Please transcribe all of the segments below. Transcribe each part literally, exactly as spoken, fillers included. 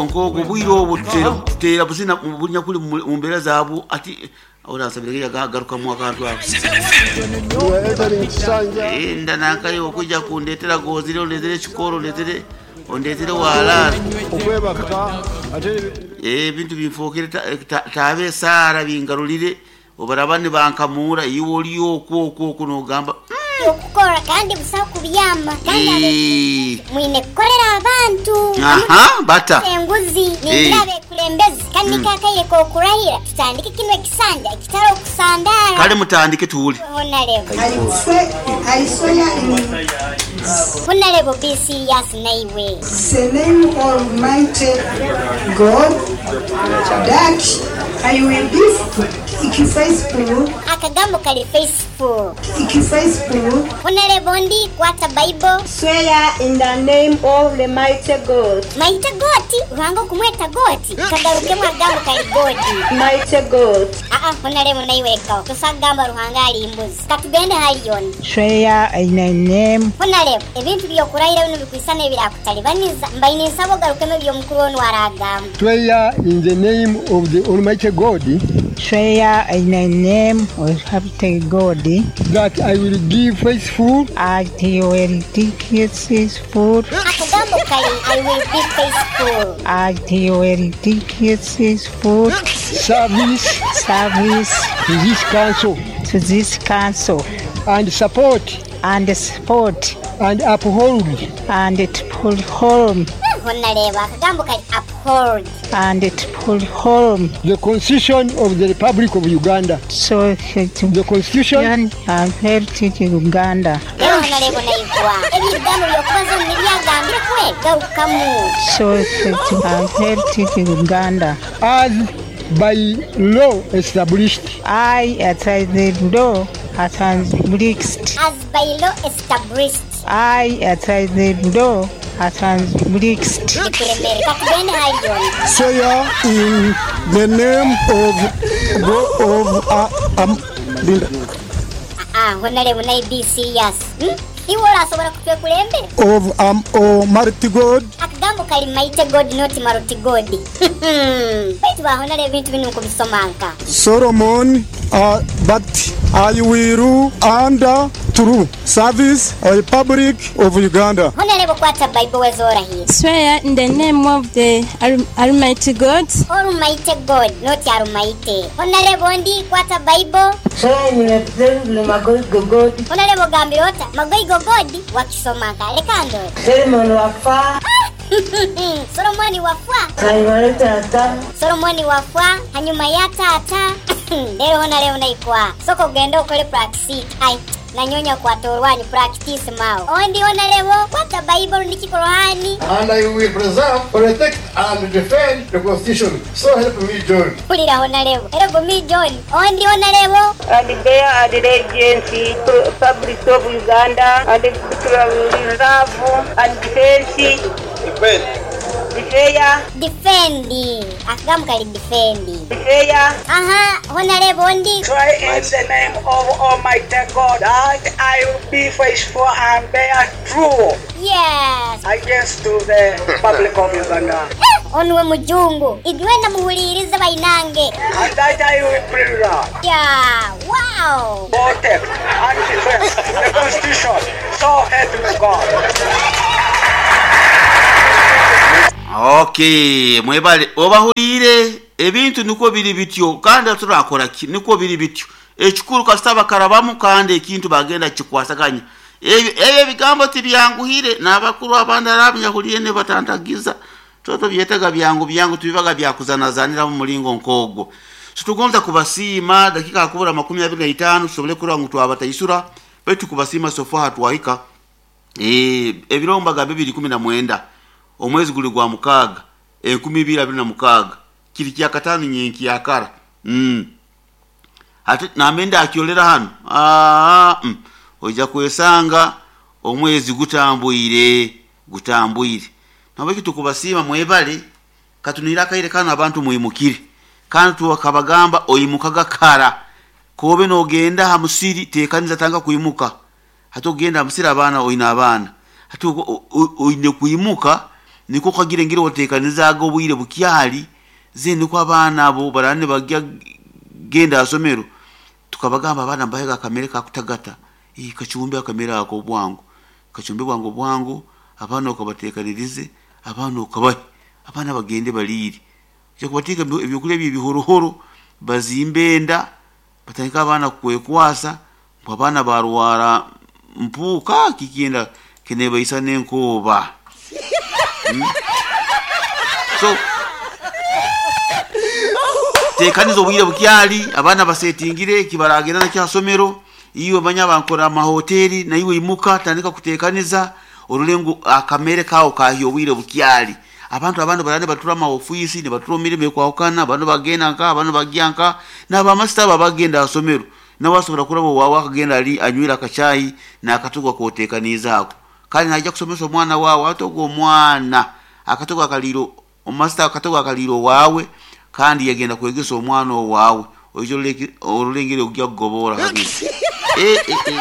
nkogo bwiro butero tutera buzina bunya kuli mu mbera zabu ati ora sabirega garuka mu akantu ako enda nakayo kujja kundetera gozire ondezere chikoro ndezere ondezere wala okwebaka ate eh bintu bifokere tabe sara bingarulire obarabane bankamura yiwoli okwo okwo kuno gamba okukora kandi busa kubiyamba kandi mwine korera abantu aha bata enguzi nindabe kulembezi kandi kakaye ko kurahira tutandike kinwe kisanja kitaro kusandara kale mutandike tuli ona lebo aisoya ona lebo be serious naiwe the name of Almighty God that I will be faithful akagambo kali faithful faithful ona lebo ndi kwata Bible swear in the name of the mighty God mighty God wango kumweta God kagaruke mwagambo kali God mighty God ah ah ona lebo naiweka tusagamba ruhanga ali imbuzi katugende halion swear in the name ona lebo ebintu byo kurahira bino bikwisana ebirakutalibaniza mbayine nsabo garuke no byo mukuru wonu waragamba swear in the name of the Almighty God swear in the name of Almighty God that I will be faithful I will be faithful akagambo kali I will be faithful I will be faithful service service to this council to this council and support and support and uphold and uphold ona lebo akagambo kali uphold and uphold the Constitution of the Republic of Uganda so the Constitution and heritage Uganda ona lebo naikwa ebigambo byokubaza nibyagambye kwe garukamu so and heritage Uganda as by law established I as the law established as by law established I as the law established katugende halion swear in the name of of uh, um Linda ah ona lebo nai be serious iwola sobora kutwe kulembe of um Almighty God akagambo kali mighty God not Maruti God betu bahona lebo bintu binu kubisomanka Solomon uh, but I will rule under true service of the Republic of Uganda. Ona lebo kwata Bible wezora hii. Swear in the name of the Almighty God. Almighty God, not Almighty. Ona lebo ndi kwata Bible. swear in the name of God Ona lebo gambirota magoigo God wakisomaka lekando. Solomon wafa Solomoni wafwa. Solomon tata Solomoni wafwa hanyuma ya tata. Lero ona leo naikwa. Soko genda ukole practice. Ai nanyonya kwa torwani practice mao. Ondi ona leo kwata Bible ndiki Qur'ani. And I will preserve, protect and defend the Constitution. So help me John. Kulira ona leo. Ero mi John. Ondi ona leo. and there are the agency Republic of Uganda and the reserve and defense Defend. defeya Defendi. Akagambo kali defendi. defeya Aha, ona leo ndi. try in the name of Almighty God that I will be faithful and bear true Yes. against to the Republic of Uganda Onwe mujungu. Igwena muhuliriza bainange. and that I will preserve, Yeah. Wow. protect and defend the Constitution. So help me God. Okay, mwebale obahulire ebintu niko biri bityo kandi turakola ki niko biri bityo ekikuru kasitaba karabamu kandi ekintu bagenda kikwasaganya ebyo ebyo bigambo tibyanguhire n'abakuru abandi arabya huliye ne batantagiza toto byetega byangu byangu tubibaga byakuzanazanira mu mulingo nkogo situgonza kubasima dakika kubura makumi abiri na itanu sobole kuri wangu twabatayisura betu kubasima sofa hatwaika eh ebirombaga bibiri kumi na mwenda omwezi guli gwa mukaga enkumi ibiri abiri na mukaga kiri kya katanu nyenki yakara mm ate namenda akyolera hano ah mm. Oja kwesanga omwezi gutambuire gutambuire nabaki tukubasima mwebale katunira kaire kana abantu muyimukire kandi tuwakabagamba oyimukaga kara kobe no genda hamusiri tekaniza tanga kuyimuka hato genda hamusiri abana oyina abana hato oyine kuyimuka niko kagire ngire otekanizaga obwire bukyali ze niko abaana abo barane bagya genda asomero tukabagamba abana mbaye kamere ka kutagata e kachumbe kamera ako bwangu kachumbe bwangu bwangu abana okabatekanirize abana okabaye abana bagende baliri cyo kubatika ebyokulya bibihorohoro bazimbenda batandika abana kwekwasa abana barwara mpuka kikienda keneba isane nkoba hmm? So tekanizo obwire bukyali abana basetingire kibaragera na kyasomero iyo banya bankora amahoteli na iwe imuka tandika kutekaniza orulengo akamere kawo kahiyo obwire bukyali abantu abantu barane batura ma office ne batura mirime kwa okana abantu bagenda nka abantu bagyanka naba master babagenda asomero na wasobola kurabo wawe akagenda ali anywira kachayi na akatugwa kotekaniza ako kali najja kusomesa omwana wawe atogwa omwana akatugwa kaliro omaster akatugwa kaliro wawe kandi yagenda kwegesa omwana wawe ojo leki olengere ogya gobora kabisa eh eh eh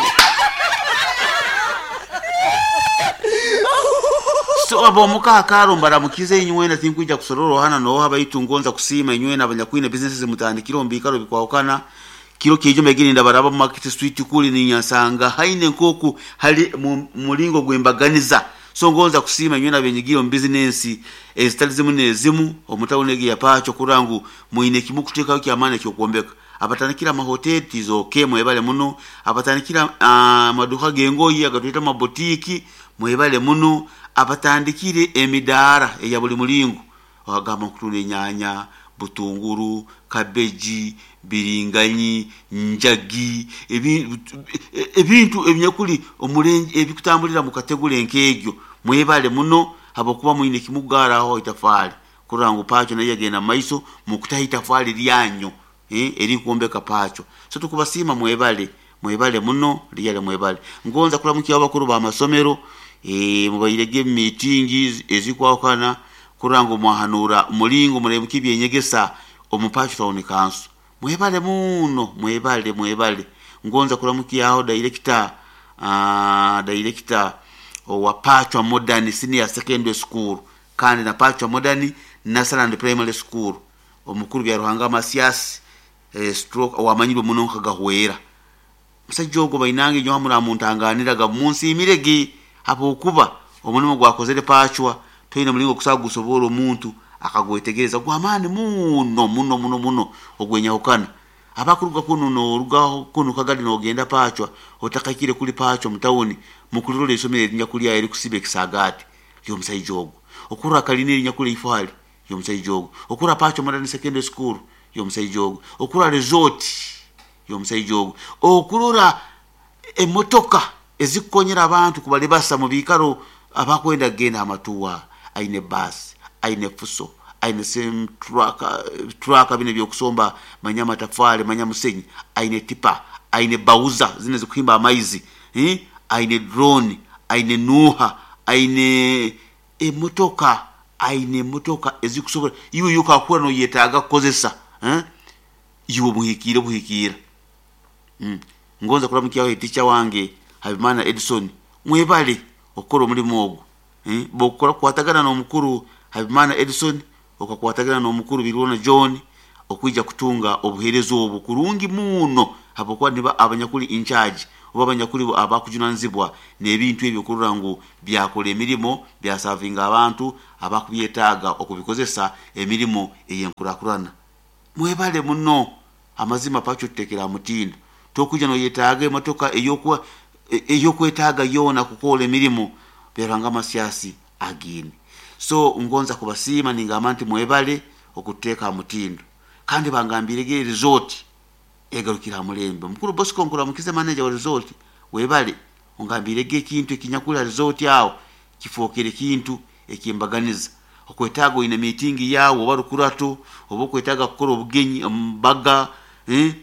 so abo mukakaro mbaramukize inywena tinkuja kusororo hana no haba itungonza kusima inywena abanyakwine businesses mutandikiro mbikaro bikwawukana kiro kijo megini ndabaraba mu market street kuli ni nyasanga haine nkoku hali mulingo gwembaganiza so ngonza kusima inywena benyigiro business ezitalizimu nezimu omutawonege yapacho kurangu muine kimukuteka kyamane kyokuombeka abatanikira amahoteli tizoke mwebale muno abatanikira uh, maduka gengoyi agatwita mabotiki mwebale muno abatandikire emidara eya buli mulingo agama kutune nyanya butunguru kabeji biringanyi njagi ebintu ebinyakuli omulenje ebikutambulira mu kategule nkegyo mwebale muno abakuba muine kimugara aho itafali kurangu pacho na yagena maiso mukutahita fali lyanyo eh eri kuombeka pacho so tukubasima mwebale mwebale muno liyale mwebale ngonza kula mukiya abakuru ba masomero eh mubayirege meetings ezikwakana kurangu mwahanura mulingo murebuki byenyegesa omupacho tawoni kanso mwebale muno mwebale mwebale ngonza kula mukiya aho director ah uh, director wa Pacho Modern Senior Secondary School kandi na Pacho Modern National Primary School omukuru bya Ruhanga Masias eh, stroke wamanyibo munonka gahwera musajogo bayinange nyo hamura muntanganira ga munsi imirege hapo kuba omunimo gwakozere Pacho toyina mulingo kusagusobora omuntu akagwetegereza gwamane muno muno muno muno ogwenya ukana abakuruga kuno no rugaho kuno kagadi no genda Pacho otakakire kuli Pacho mutawoni mukuliro isomere nyakuliya eri kusibe kisagati yo musayijogo okura kalineri nyakuli ifali yo musayijogo okura Pacho Modern Secondary School yo musayijogo okura resort yo musayijogo okurura emotoka ezikonyera abantu kubale basa mu bikaro abakwenda genda amatuwa aine bus aine fuso aine sem truck truck bine byo kusomba manyama tafale manyama musenyi aine tipa aine bauza zine zikuhimba amaizi eh aine drone aine nuha aine e motoka aine motoka ezikusobora iwe yuka akura no yetaga kozesa eh iwe buhikire buhikira mm ngonza kula mukiyaho teacher wange Habimana Edison mwebale okoro muri mogo eh bokora kwatagana no mukuru Habimana Edison okakwatagana no mukuru Birona John okwija kutunga obuherezo obukurungi muno hapokuwa niba abanyakuli in charge obabanyakuli abakujunanzibwa nebintu ebyo kurangu byakole emirimo bya serving abantu abakubyetaga okubikozesa emirimo eyenkurakurana mwebale muno amazima Pacho tekera mutindo tokuja no yetaga emotoka eyokwa eyokwetaga yona kukola emirimo beranga Masiasi agini so ngonza kubasima ningamanti mwebale okuteka mutindo kandi bangambirege resort egarukira mulembe mukuru Bosco nkura mukize manager wa resort webale ungambirege kintu kinyakula resort yao kifokere kintu ekimbaganiza okwetago ina meeting yawo barukurato obokwetaga gukora obugenyi mbaga eh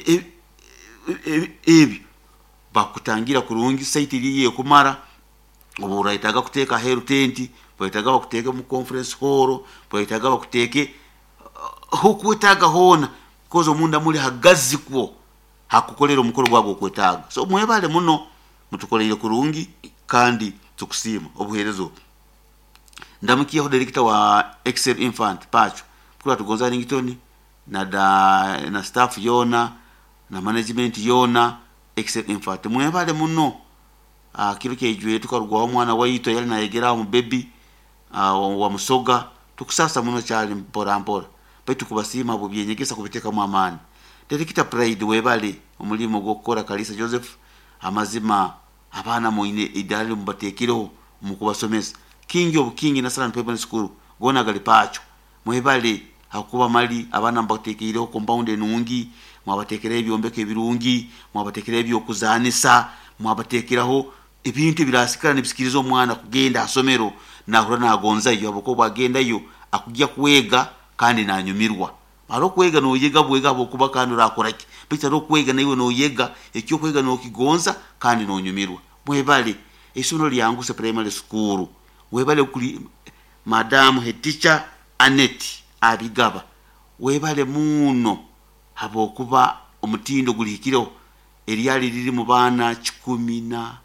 ebi bakutangira kurungi site liye kumara oburaitaga kuteka heru tent baitaga kuteka mu conference hall baitaga bakuteke hukwetaga hona kozo munda muri hagazi kwo hakukolera omukoro gwago kwetaga so mwebale muno mutukolere kurungi kandi tukusima obuherezo ndamukiyeho director wa Excel Infant Pacho kula tugonza Ringtone na da na staff yona na management yona Excel Infant mwebale muno ah kiruke ijwe tukarugwa omwana wayito yali na yegera mu baby ah wa musoga tukusasa muno cyali mpora mpora baitu kubasima bubyenyegesa kubiteka mu amani director Pride webale umulimo gukora Kalisa Joseph amazima abana mu ine idali mubatekireho mu kubasomesa King of King National Primary School gona gali Pacho mwebale hakuba mali abana mbatekireho compound enungi mwabatekere ebyombeke birungi mwabatekere ebyo kuzanisa mwabatekeraho ibintu birasikana nibisikirizo omwana kugenda asomero nahura nagonza iyo aboko bagenda yo akujya kuwega kandi nanyumirwa aro kwega no yega bwega bokuba kandi urakoraki bitaro kwega nayo no yega ekyo kwega no kigonza kandi no nyumirwa mwebale isono lyanguse primary school webale kuli madam he teacher Anet abigaba webale muno habokuba omutindo gulikiro eriyali liri mu bana kikumi na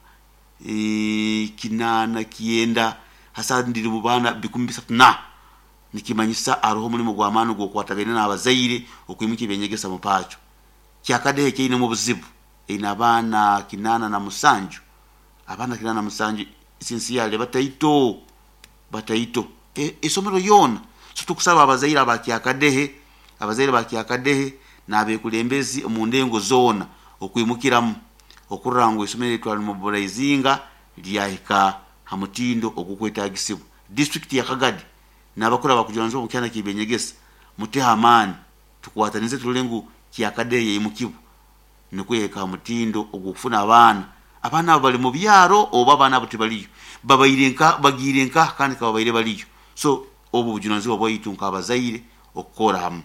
e, kinana kienda hasa ndiri mu bana bikumi bisatu na nikimanyisa aroho muri mu gwamano gwo kwatagene n'abazaire okwimuki benyegesa mu Pacho kyakade kine mu buzibu ina bana kinana na musanju abana kinana na musanju sinsiale bataito bataito e, isomero yona so tukusaba abazaire abakyakadehe abazaire bakyakadehe nabe kulembezi mu ndengo zona okwimukiramu okurango isomero etwali mu Bulaizinga lyahika hamutindo okukwetagisibwa district ya Kagadi nabakura bakujonza obukyana kibenyegesa mutehamani tukwatanize tulengu kyakadeye imukibu nikuyeka mutindo ogufuna abana abana bali mu byaro oba abana butibaliyo babayirenka bagirenka kandi kababayire baliyo so obu bujunanzi bwayitunka abazaire okukora hamu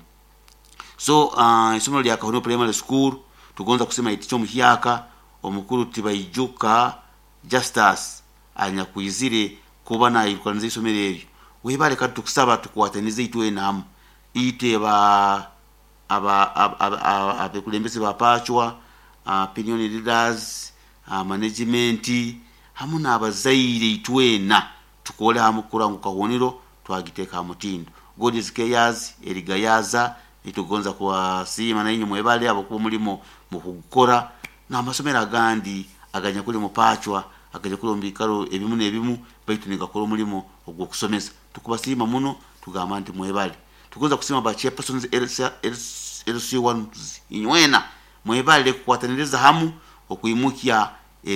so uh, isomero lya Kahono Primary School tugonza kusema iticho muhyaka omukuru tibayijuka Justus anyakuizire kuba na ikanze isomero eryo webale kati tukusaba tukwatanize itwe namu ite ba aba aba kulembeze ba Pachwa opinion leaders management hamuna abazaire itwena tukole hamu kurangu kahonero twagiteka mutindo God is chaos erigayaza itugonza kwa sima na inyo mwebale abo ku mulimo mu kugukora na amasomero agandi aganya kuli mu Pachwa aganya kuli mbikaro ebimu nebimu baitu nigakora mulimo ogwo kusomesa tukubasima muno tugamba nti mwebale tugonza kusima ba chairpersons L C one inywena mwebale kukwataniriza hamu okuimukia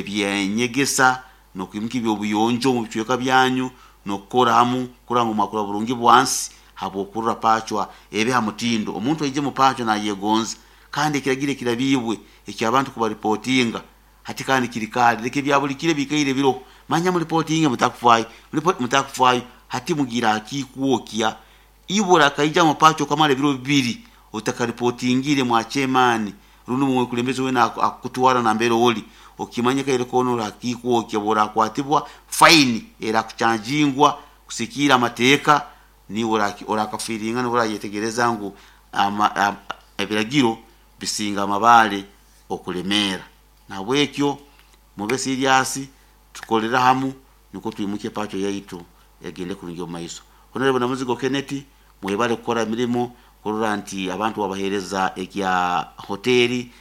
ebyenyegesa no kuimukia byobuyonjo mu bichweka byanyu no kukora hamu kurango makura burungi bwansi habo kurra Pachwa ebe hamutindo omuntu ayije mu Pachwa na yegonza kandi kiragire kirabibwe eki abantu kuba reportinga hati kandi kirikali leke byabulikire bikaire biro manya mu reportinga mutakufai mutakufai hati mugira akikuokia ibora kaija mu Pachwa kamara biro bibiri utakaripotingire mwa chairman runo mwe kulembeze wena akutwara na mbere oli okimanya kaire kono rakikuokia bora kwatibwa fine era kuchanjingwa kusikira mateka ni oraki orakafiringa no yetegereza ngo ama ebiragiro bisinga amabale okulemera na bwekyo mube serious tukolera hamu niko tuimuke Pachwa yaitu yagende kulungi omaiso onere bona muzigo Kenneth mwebale kukora milimo kurura nti abantu wabahereza ekya hoteli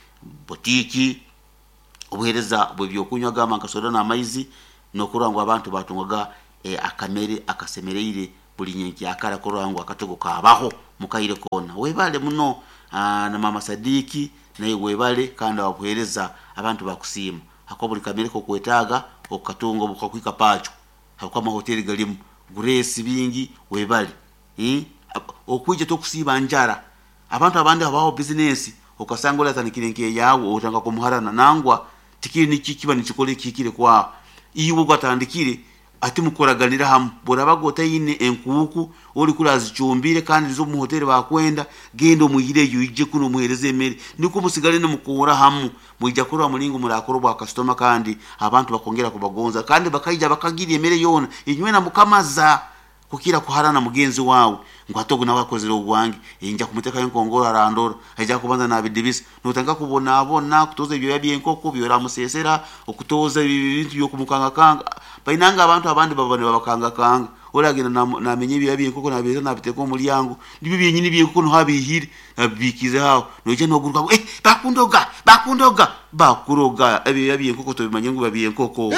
botiki obuhereza bwebyo kunywa gama nkasoda na maizi no kurango abantu batungaga e, akamere akasemereire buli nyenki akara kurango akatogo kabaho mukaire kona webale muno aa, na mama Sadiki naye webale kandi wabuhereza abantu bakusima akobuli kamere ko kwetaga okatungo bukakwika Pachwa hakwa ma hoteli galimu Grace bingi webale eh okuje tokusiba njara abantu abandi abaho business okasangola tanikirenke yawo otanga kumuharana nangwa tikiri niki kiba nikikole kikire kwa iwo gwatandikire ati mukoraganira hamu borabagota yine enkuku oli kulazi chumbire kandi zo mu hotel bakwenda gendo muhire yuje kuno muhereze emere niko musigale no mukora hamu mujya kora mulingo murakoro bwa customer kandi abantu bakongera kubagonza kandi bakayija bakagiri emere yona inywe na mukamaza kukira kuharana mugenzi wawe ngo atogo na wakozero ugwangi inja kumuteka yenkongoro arandora ajya kubanza na bidibisa nutanga kubona abona kutoza ibyo yabiye nkoko byo musesera okutoza ibintu yo kumukanga kanga bainanga abantu abandi babane babakanga kanga olagenda na menye bya byenkoko na beza na biteko mulyango ndibyo byenyini byenkoko no habihire nabikize hawo noje no guruka eh bakundoga bakundoga bakuroga ebyo byenkoko to bimanye ngo babyenkoko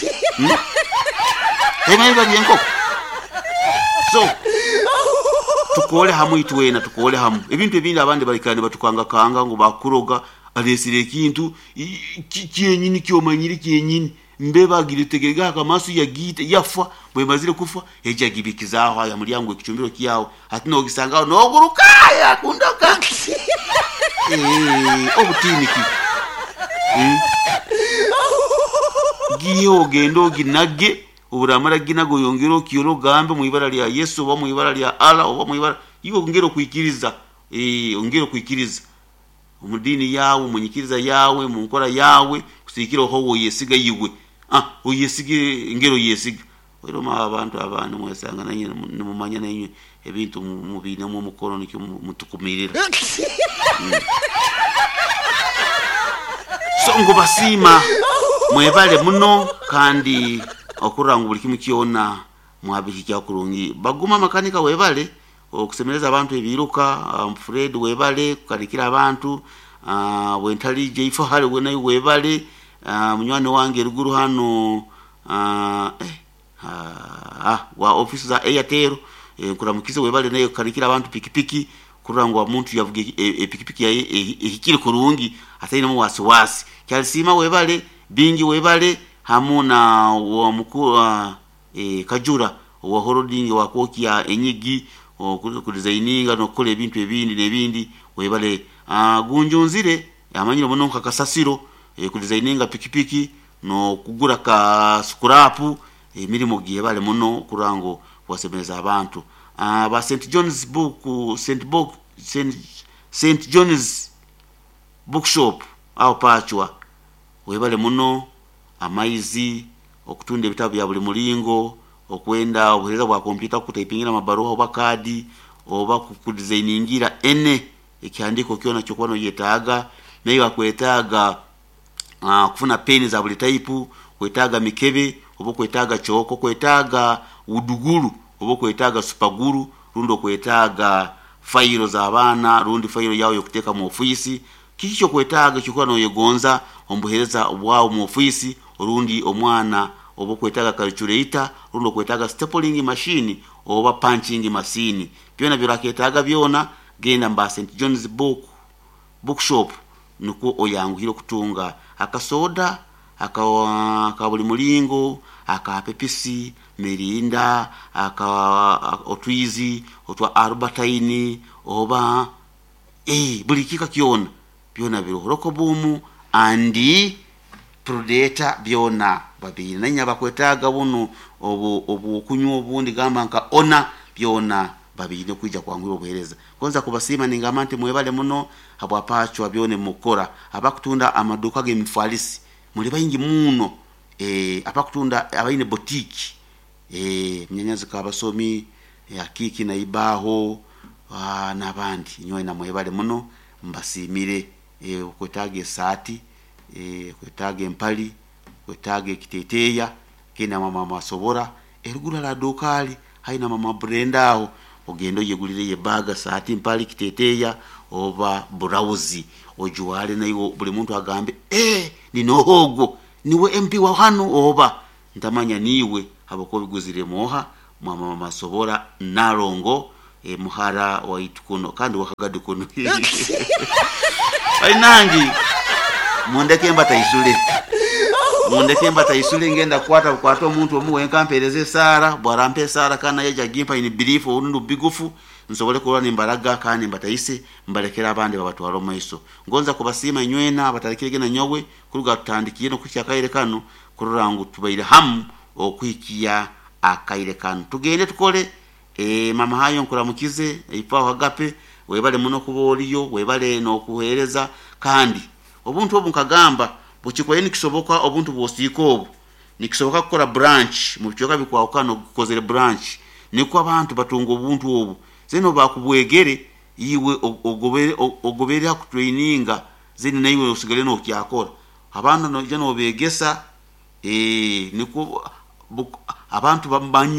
Ema iba byenkoko so tukole hamu itwena tukole hamu ebintu ebindi abandi balikane batukanga kanga ngo bakuroga alesire kintu kyenyini kyomanyiri kyenyini mbeba giretegega kamasu ya gite yafa bwe mazire kufa eja gibikizaho aya mulyango ekichumbiro kiyawo ati no gisanga no gurukaya kundoka eh obutiniki hmm? Giyo gendo ginage uburamara ginago yongero kiyoro gambe mu ibara lya Yesu oba mu ibara lya Allah oba mu ibara yigo ngero kuikiriza eh ongero kuikiriza umudini yawe munyikiriza yawe mu nkora yawe kusikiro ho yesiga yiwe ah uyesige ngero yesiga wero ma abantu abantu mwesanga nanye numumanya nanye ebintu mu bina mu mukono nikyo mutukumirira so ngo basima mwebale muno kandi okurangu buli kimu kiona mwabiki kya kurungi baguma makanika webale okusemereza abantu ebiruka um, Fred webale kukarikira abantu uh, wentali jeifo hali wena webale uh, munywani wange ruguru hano uh, eh, uh, wa office za Airtel eh, kuramukize webale nayo kukarikira abantu pikipiki kurangu wa muntu yavuge e pikipiki ya ehikiri kurungi ataina mu wasiwasi kyalisima webale bingi webale hamuna wa mkuu uh, e, Kajura wa holding wa kokia enyigi ku designinga no kole ebintu ebindi nebindi webale uh, gunjunzire amanyiro muno kakasasiro e, ku designinga pikipiki no kugura ka scrap e, mirimo giye bale muno kurango wasemeza abantu uh, ba Saint John's book Saint Book Saint, Saint John's bookshop au pachwa webale muno amaizi okutunda ebitabu ya buli mulingo okwenda obuhereza bwa computer kutayipingira mabaruha oba kadi oba ku designingira ene ekiandiko kiona chokwano yetaga nayo akwetaga uh, kufuna peni za buli type kwetaga mikebe obo kwetaga choko kwetaga uduguru obo kwetaga supaguru rundo kwetaga failo za abana rundi failo yao yokuteka mu ofisi kicho kwetaga chokwano yegonza ombuhereza wao mu ofisi urundi omwana obo kwetaga calculator rundo kwetaga stapling machine oba punching machine byona biraketaga byona genda mba Saint John's book bookshop nuko oyangu hiro kutunga akasoda aka akabuli mulingo aka pepisi merinda aka otwizi otwa arbatine oba eh bulikika kiona byona biro rokobumu andi Predator byona babiri nanya bakwetaga buno obu obu kunywa obundi gamba nka ona byona babiri no kuija kwangura obuhereza konza kubasima ningamante mwebale muno abo apachwa byone mukora abakutunda amaduka ge mfalisi muri bayingi muno eh abakutunda abayine boutique eh mnyanyazi ka basomi yakiki na ibaho ah nabandi nyoy na mwebale muno mbasimire eh kwetaga sati eh kwetaga empali kwetaga kiteteya kina mama masobora erugula la dokali haina mama Brenda aho ogendo yegulire ye baga sati empali kiteteya oba browse ojuwale nayo buli muntu agambe eh ninohogo niwe M P wa hano oba ntamanya niwe abako biguzire moha mama masobora narongo e muhara wa itukuno kandi wakagadu kuno ainangi mondeke mbata isule mondeke mbata isule ngenda kwata kwato muntu omuwenka mpereze sara bwarampe sara kana yaja gimpa ini belief urundu bigufu nsobole kuba nimbaraga kandi mbataise mbalekera abandi babatwaro maiso ngonza kubasima inywena abatarikirege na nyowe kuruga tutandikiye no kuchya kaire kanu kururangu tubaire hamu okwikiya akaire kanu tugende tukole e mama hayo nkuramukize ipaho agape webale muno kuboliyo webale no kuhereza kandi obuntu obunkagamba buchikwaye nikisoboka obuntu bwosikobo nikisoboka kukora branch mu byoka bikwawukano kukozere branch niko abantu batunga obuntu obu zeno bakubwegere iwe ogobere ogobere ku traininga zeni nayiwe usigale no kyakora abantu no jeno begesa eh niko abantu bambanye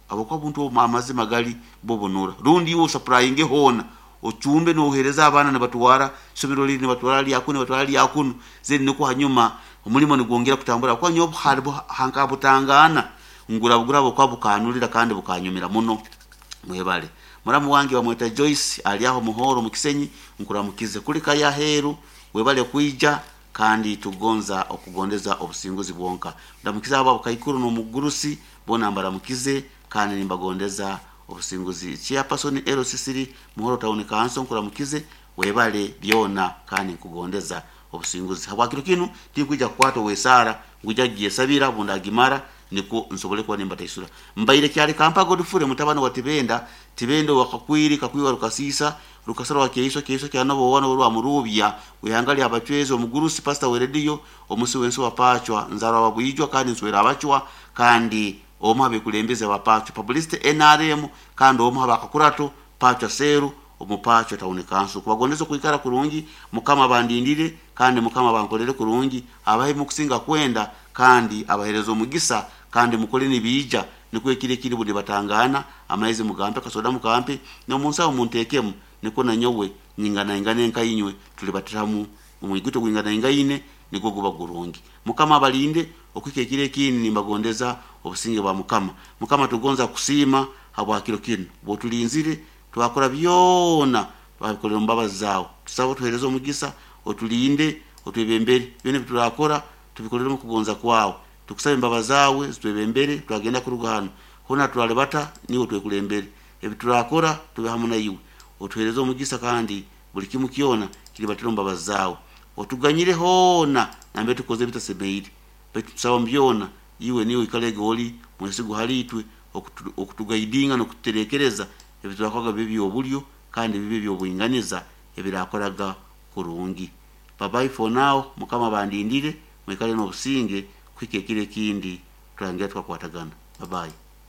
abako buntu amazima gali bobonora rundi wo supplying hona ochumbe no hereza abana ne batwara somero lini batwara ali akune batwara ali akunu zeni niko hanyuma umulimo ni gwongera kutambura kwa nyobo haribo hanka butangana ngura bugura bwo bukanulira kandi bukanyumira muno mwebale muramu wangi bamweta Joyce ali aho muhoro mukisenyi nkuramukize kuri kaya heru webale kuija kandi tugonza okugondeza obusinguzi bwonka ndamukiza abo bakayikuru no mugurusi bona mbaramukize kandi nimbagondeza obusinguzi chia person L C C muhoro taone kanso nkuramukize webale byona kandi nkugondeza obusinguzi habakiro kinu tikuja kwato wesara ngujagiye sabira bundagimara niko nsobole kwa nimba taisura mbaire kyali kampa godfure mutabano watibenda tibendo wakakwiri kakwiwa rukasisa rukasara wakeiso keiso kyanabo wana urwa murubya uyangali abachwezo mugurusi pastor weredio omusi wenso wapachwa nzara wabuyijwa kandi nswera abachwa kandi omabe kulembeze wapachwa publicity N R M kandi omabe akakurato pachwa seru omupacho taonekanso kubagondeza kuikara kurungi mukama bandindire kandi mukama bankolere kurungi abahe mukusinga kwenda kandi abaherezo mugisa kandi mukole nibija nikwe kile kile budi batangana amaize mugampe kasoda mukampe no munsa omuntekemu niko nanyowe nyingana ingane nkayinywe tulibatiramu umwiguto kwingana ingayine niko kuba gurungi mukama balinde okwike kile kini nimbagondeza obusinge bwa mukama mukama tugonza kusima habwakiro kino botulinzire twakora byona bakolera mbabazi zawo tusabo tuherezo mugisa otulinde otwebembere bene turakora tubikolera mu kugonza kwawo tukusaba mbabazi zawe zitwebembere twagenda ku rugano hona turale bata niwo twekulembere ebiturakora tube hamwe na yiwe otwerezo mugisa kandi buli kimu kiona kiri batiro mbabazi zawo otuganyire hona nambe tukoze bitasebeire betusaba mbyona yiwe niwe ikale goli mwesigu halitwe okutugaidinga no kuterekereza ebitwakoga bibi obulyo kandi bibi byobuyinganiza ebirakoraga kurungi bye bye for now mukama bandindire mwekale no businge kwike kile kindi tulangira twakwatagana bye bye.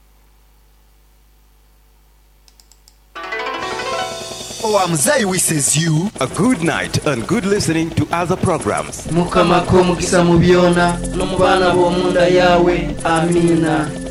Owamzai wishes you a good night and good listening to other programs. Mukama ko mugisa mubyona no mubana bo munda yawe amina.